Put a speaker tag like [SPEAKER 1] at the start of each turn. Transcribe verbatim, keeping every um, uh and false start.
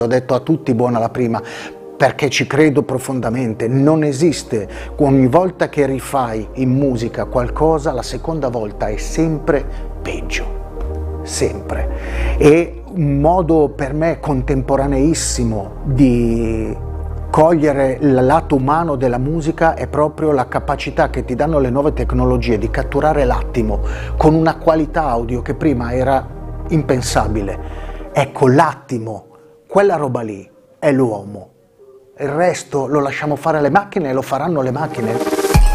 [SPEAKER 1] Ho detto a tutti buona la prima, perché ci credo profondamente. Non esiste, ogni volta che rifai in musica qualcosa, la seconda volta è sempre peggio, sempre. E un modo per me contemporaneissimo di cogliere il lato umano della musica è proprio la capacità che ti danno le nuove tecnologie di catturare l'attimo con una qualità audio che prima era impensabile. Ecco, l'attimo, quella roba lì è l'uomo. Il resto lo lasciamo fare alle macchine e lo faranno le macchine.